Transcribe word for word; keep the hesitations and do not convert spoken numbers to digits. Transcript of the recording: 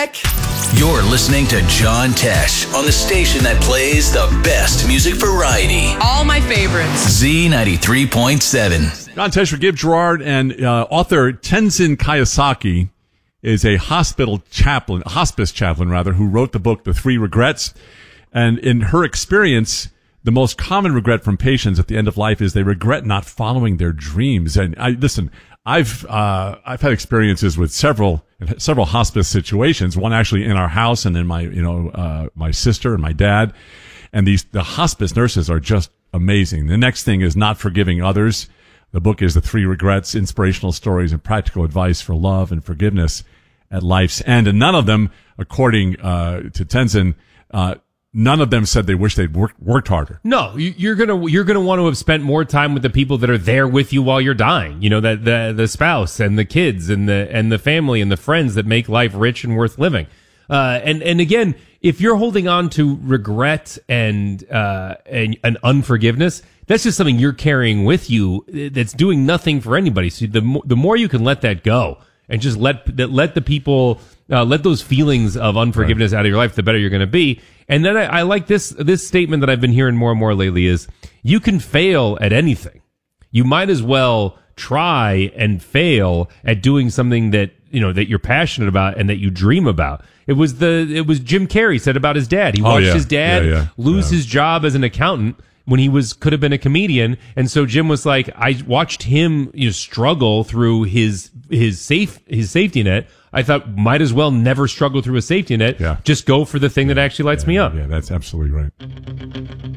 check. You're listening to John Tesh on the station that plays the best music variety. All my favorites. Z ninety-three point seven. John Tesh with Gabe Gerard, and uh, author Tenzin Kayasaki is a hospital chaplain, hospice chaplain rather, who wrote the book The Three Regrets. And in her experience, the most common regret from patients at the end of life is they regret not following their dreams. And I listen, I've uh I've had experiences with several several hospice situations. One actually in our house, and then my you know uh my sister and my dad. And these the hospice nurses are just amazing. The next thing is not forgiving others. The book is The Three Regrets: Inspirational Stories and Practical Advice for Love and Forgiveness at Life's End. And none of them, according uh to Tenzin, uh none of them said they wish they'd worked worked harder. No, you- you're gonna you're gonna want to have spent more time with the people that are there with you while you're dying. You know, that the the spouse and the kids and the and the family and the friends that make life rich and worth living. Uh, and and again, if you're holding on to regret and uh and, and unforgiveness, that's just something you're carrying with you that's doing nothing for anybody. So the mo- the more you can let that go and just let that let the people uh, let those feelings of unforgiveness right out of your life, the better you're going to be. And then I, I like this this statement that I've been hearing more and more lately is you can fail at anything. You might as well try and fail at doing something that you know that you're passionate about and that you dream about. It was the it was Jim Carrey said about his dad. He Oh, watched yeah. his dad Yeah, yeah. lose Yeah. his job as an accountant when he was could have been a comedian, and so Jim was like, I watched him you know struggle through his his safe his safety net. I thought might as well never struggle through a safety net. Yeah. Just go for the thing that actually lights yeah, me up. Yeah, that's absolutely right.